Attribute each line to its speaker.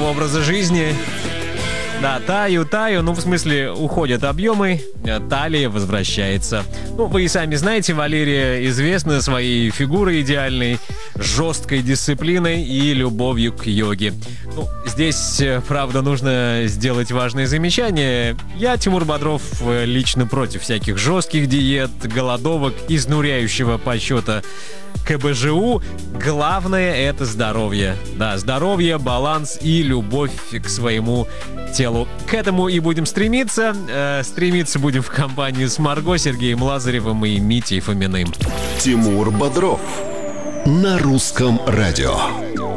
Speaker 1: здорового образа жизни. Да, таю, ну в смысле уходят объемы, талия возвращается. Ну, вы и сами знаете, Валерия известна своей фигурой идеальной, жесткой дисциплиной и любовью к йоге. Ну, здесь, правда, нужно сделать важное замечание. Я, Тимур Бодров, лично против всяких жестких диет, голодовок, изнуряющего подсчета КБЖУ. Главное — это здоровье. Да, здоровье, баланс и любовь к своему телу. К этому и будем стремиться. Стремиться будем в компании с Марго, Сергеем Лазаревым и Митей Фоминым.
Speaker 2: Тимур Бодров на русском радио.